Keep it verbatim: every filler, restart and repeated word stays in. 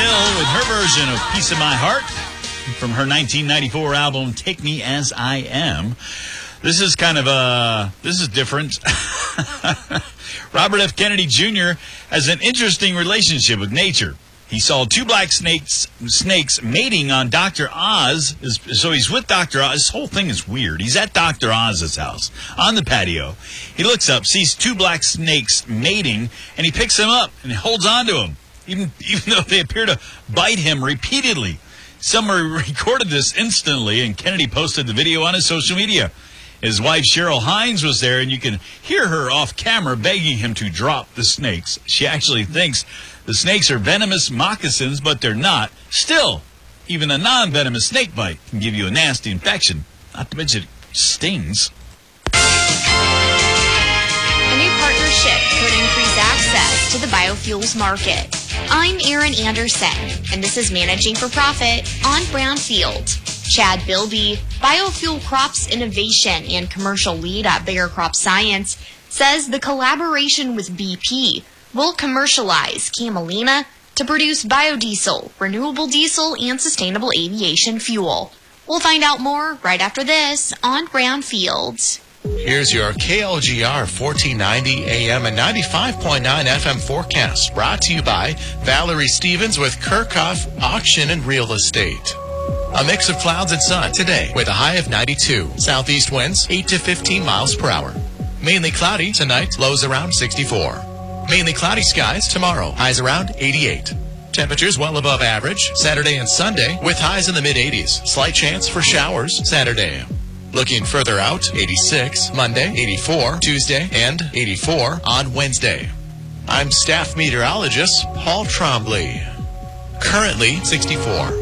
Hill with her version of Piece of My Heart from her nineteen ninety-four album, Take Me As I Am. This is kind of a, this is different. Robert F. Kennedy Junior has an interesting relationship with nature. He saw two black snakes snakes mating on Doctor Oz. So he's with Doctor Oz. This whole thing is weird. He's at Doctor Oz's house on the patio. He looks up, sees two black snakes mating, and he picks them up and holds on to them, even, even though they appear to bite him repeatedly. Someone recorded this instantly, and Kennedy posted the video on his social media. His wife, Cheryl Hines, was there, and you can hear her off camera begging him to drop the snakes. She actually thinks the snakes are venomous moccasins, but they're not. Still, even a non-venomous snake bite can give you a nasty infection, not to mention it stings. A new partnership could increase access to the biofuels market. I'm Erin Anderson, and this is Managing for Profit on Brownfield. Chad Bilby, Biofuel Crops Innovation and Commercial Lead at Bayer Crop Science, says the collaboration with B P will commercialize camelina to produce biodiesel, renewable diesel, and sustainable aviation fuel. We'll find out more right after this on Brownfield. Here's your K L G R fourteen ninety A M and ninety-five point nine F M forecast, brought to you by Valerie Stevens with Kirchhoff Auction and Real Estate. A mix of clouds and sun today with a high of ninety-two. Southeast winds eight to fifteen miles per hour. Mainly cloudy tonight, lows around sixty-four. Mainly cloudy skies tomorrow, highs around eighty-eight. Temperatures well above average Saturday and Sunday with highs in the mid eighties. Slight chance for showers Saturday. Looking further out, eighty-six Monday, eighty-four Tuesday, and eighty-four on Wednesday. I'm staff meteorologist Paul Trombley. Currently sixty-four.